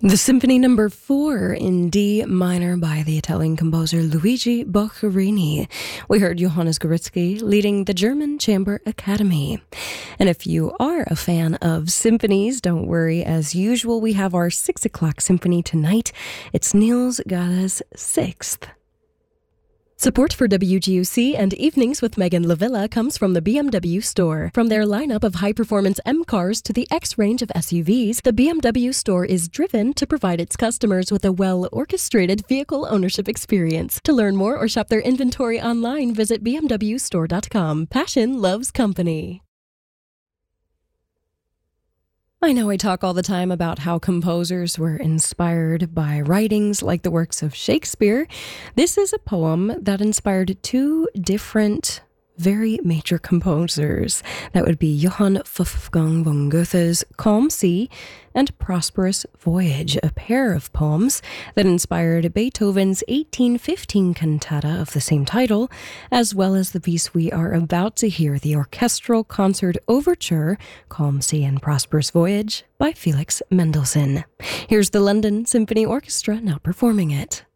The Symphony Number 4 in D minor by the Italian composer Luigi Boccherini. We heard Johannes Goretzky leading the German Chamber Academy. And if you are a fan of symphonies, don't worry. As usual, we have our 6 o'clock symphony tonight. It's Niels Gada's 6th. Support for WGUC and Evenings with Megan Lavilla comes from the BMW Store. From their lineup of high-performance M cars to the X range of SUVs, the BMW Store is driven to provide its customers with a well-orchestrated vehicle ownership experience. To learn more or shop their inventory online, visit bmwstore.com. Passion loves company. I know I talk all the time about how composers were inspired by writings like the works of Shakespeare. This is a poem that inspired 2 different very major composers. That would be Johann Wolfgang von Goethe's Calm Sea and Prosperous Voyage, a pair of poems that inspired Beethoven's 1815 cantata of the same title, as well as the piece we are about to hear, the Orchestral Concert Overture, Calm Sea and Prosperous Voyage, by Felix Mendelssohn. Here's the London Symphony Orchestra now performing it.